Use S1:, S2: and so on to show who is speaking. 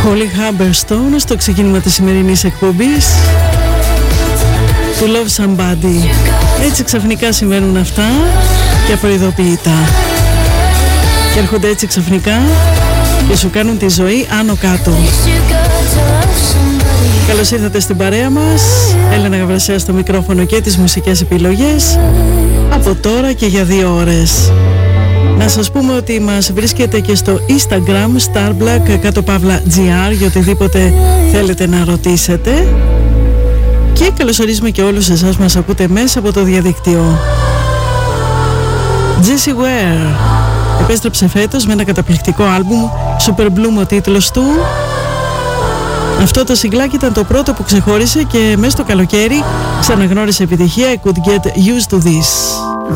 S1: Holly Humberstone στο ξεκίνημα της σημερινής εκπομπής του Love Somebody. Έτσι ξαφνικά συμβαίνουν αυτά και απροειδοποιητά και έρχονται έτσι ξαφνικά και σου κάνουν τη ζωή άνω κάτω. Καλώς ήρθατε στην παρέα μας. Έλενα Γαβρασέα στο μικρόφωνο και τις μουσικές επιλογές από τώρα και για 2 ώρες. Να σας πούμε ότι μας βρίσκεται και στο Instagram starblack_gr για οτιδήποτε θέλετε να ρωτήσετε. Και καλωσορίζουμε και όλους εσάς μας ακούτε μέσα από το διαδίκτυο. Jessie Ware επέστρεψε φέτος με ένα καταπληκτικό άλμπουμ, Super Bloom ο τίτλος του. Αυτό το συγκλάκι ήταν το πρώτο που ξεχώρισε και μέσα στο καλοκαίρι ξαναγνώρισε επιτυχία. I could get used to this.